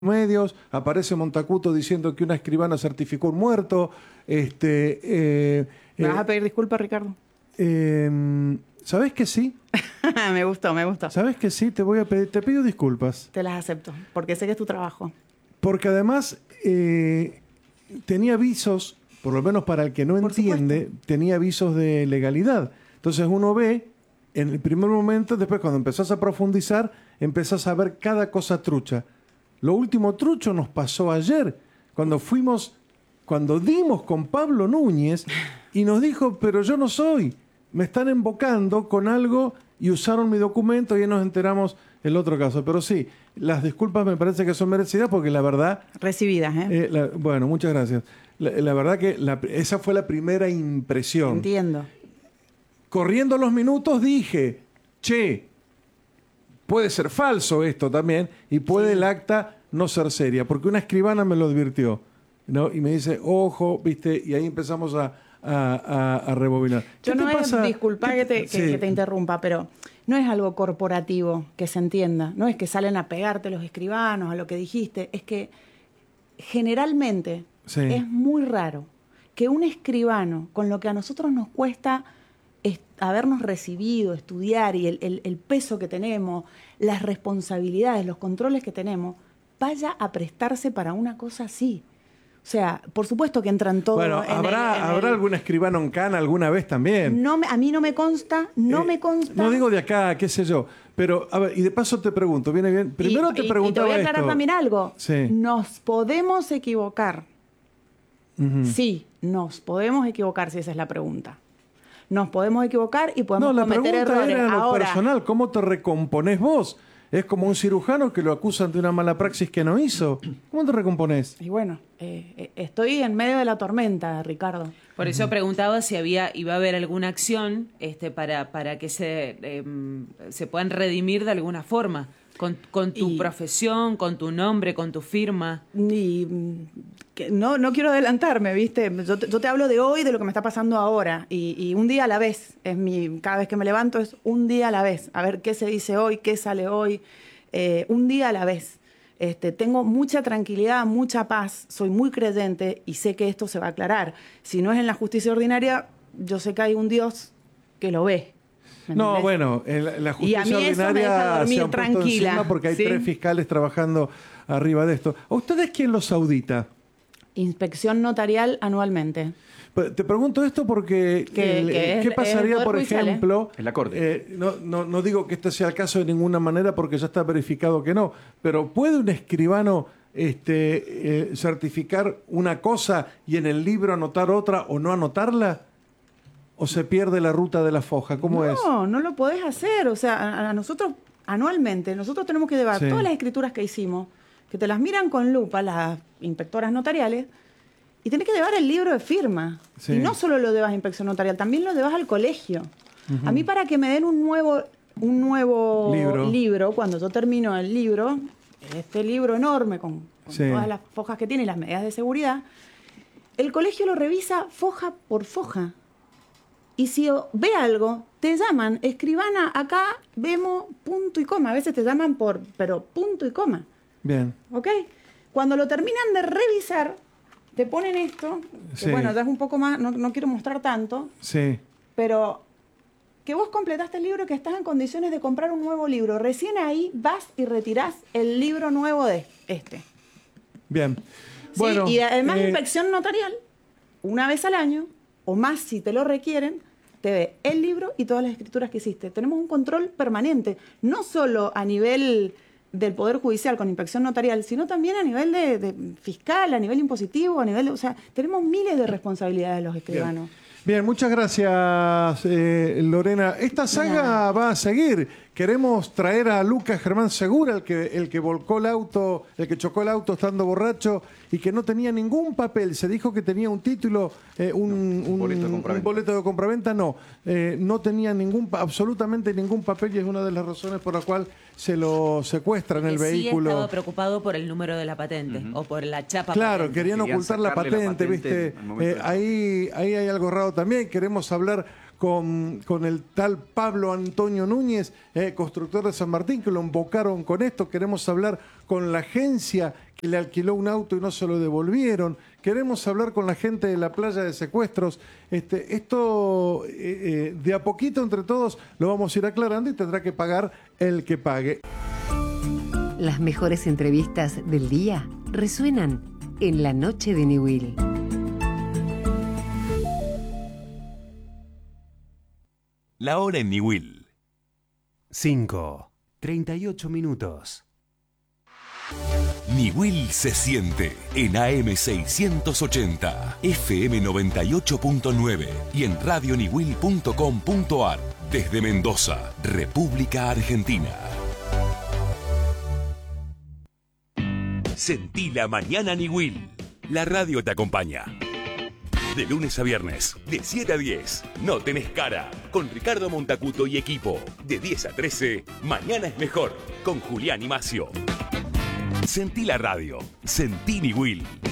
medios, aparece Montacuto diciendo que una escribana certificó un muerto. ¿Me vas a pedir disculpas, Ricardo? ¿Sabés que sí? Me gustó. ¿Sabés que sí? Te pido disculpas. Te las acepto, porque sé que es tu trabajo. Porque además tenía avisos, por lo menos para el que no entiende, tenía avisos de legalidad. Entonces uno ve, en el primer momento, después cuando empezás a profundizar, empezás a ver cada cosa trucha. Lo último trucho nos pasó ayer, cuando dimos con Pablo Núñez y nos dijo, pero yo no soy, me están embocando con algo y usaron mi documento y ya nos enteramos el otro caso. Pero sí, las disculpas me parece que son merecidas porque la verdad... Recibidas, bueno, muchas gracias. La verdad que esa fue la primera impresión. Entiendo. Corriendo los minutos dije, puede ser falso esto también y puede el acta no ser seria, porque una escribana me lo advirtió, ¿no? Y me dice, ojo, ¿viste? Y ahí empezamos a rebobinar. Yo no es, disculpa que te interrumpa, pero no es algo corporativo que se entienda, no es que salen a pegarte los escribanos a lo que dijiste, es que generalmente es muy raro que un escribano, con lo que a nosotros nos cuesta habernos recibido, estudiar y el peso que tenemos, las responsabilidades, los controles que tenemos, vaya a prestarse para una cosa así. O sea, por supuesto que entran todos... Bueno, ¿habrá algún escribano en Cana alguna vez también? A mí no me consta, me consta. No digo de acá, qué sé yo. Pero, a ver, y de paso te pregunto, viene bien. Primero te preguntaba esto. Y te voy a aclarar también algo. Sí. Nos podemos equivocar. Sí, nos podemos equivocar si esa es la pregunta. Nos podemos equivocar y podemos cometer errores. No, la pregunta era lo ahora, personal. ¿Cómo te recomponés vos? Es como un cirujano que lo acusan de una mala praxis que no hizo. ¿Cómo te recomponés? Y bueno, estoy en medio de la tormenta, Ricardo. Por eso preguntaba si iba a haber alguna acción para que se puedan redimir de alguna forma. Con tu profesión, con tu nombre, con tu firma. Y no quiero adelantarme, ¿viste? Yo te hablo de hoy, de lo que me está pasando ahora. Y un día a la vez. Cada vez que me levanto es un día a la vez. A ver qué se dice hoy, qué sale hoy. Un día a la vez. Tengo mucha tranquilidad, mucha paz. Soy muy creyente y sé que esto se va a aclarar. Si no es en la justicia ordinaria, yo sé que hay un Dios que lo ve. No, bueno, la justicia y a mí ordinaria eso me deja dormir se han puesto tranquila, encima porque hay 3 fiscales trabajando arriba de esto. ¿A ustedes quién los audita? Inspección notarial anualmente. Te pregunto esto porque ¿qué pasaría, por ejemplo, en la Corte? No digo que este sea el caso de ninguna manera porque ya está verificado que no, pero ¿puede un escribano certificar una cosa y en el libro anotar otra o no anotarla? ¿O se pierde la ruta de la foja? ¿Cómo es? No lo podés hacer. O sea, a nosotros, anualmente, nosotros tenemos que llevar todas las escrituras que hicimos, que te las miran con lupa las inspectoras notariales, y tenés que llevar el libro de firma. Y no solo lo llevas a inspección notarial, también lo llevas al colegio. A mí, para que me den un nuevo libro, cuando yo termino el libro, este libro enorme con todas las fojas que tiene y las medidas de seguridad, el colegio lo revisa foja por foja. Y si ve algo, te llaman, escribana, acá vemos punto y coma. A veces te llaman pero punto y coma. Bien. ¿Ok? Cuando lo terminan de revisar, te ponen esto, que bueno, ya es un poco más, no quiero mostrar tanto, pero que vos completaste el libro, que estás en condiciones de comprar un nuevo libro. Recién ahí vas y retirás el libro nuevo de este. Bien. Bueno, y además inspección notarial, una vez al año, o más si te lo requieren, te ve el libro y todas las escrituras que hiciste. Tenemos un control permanente, no solo a nivel del Poder Judicial con inspección notarial, sino también a nivel de fiscal, a nivel impositivo, a nivel o sea, tenemos miles de responsabilidades los escribanos. Bien, muchas gracias, Lorena. Esta saga va a seguir. Queremos traer a Lucas Germán Segura, el que volcó el auto, el que chocó el auto estando borracho y que no tenía ningún papel. Se dijo que tenía un título, un boleto de compraventa. No tenía absolutamente ningún papel y es una de las razones por la cual se lo secuestran el vehículo. Estaba preocupado por el número de la patente o por la chapa. Claro, patente. querían ocultar la patente, ¿viste? Ahí hay algo raro también. Queremos hablar con el tal Pablo Antonio Núñez, constructor de San Martín, que lo invocaron con esto. Queremos hablar con la agencia le alquiló un auto y no se lo devolvieron. Queremos hablar con la gente de la playa de secuestros. Esto de a poquito entre todos lo vamos a ir aclarando y tendrá que pagar el que pague. Las mejores entrevistas del día resuenan en la noche de Newell. La hora en Newell. 5:38 minutos. Newell se siente en AM 680, FM 98.9 y en radionewell.com.ar desde Mendoza, República Argentina. Sentí la mañana Newell. La radio te acompaña. De lunes a viernes, de 7 a 10, No Tenés Cara, con Ricardo Montacuto y equipo. De 10 a 13, Mañana es Mejor, con Julián y Macio. Sentí la radio, sentí Newell.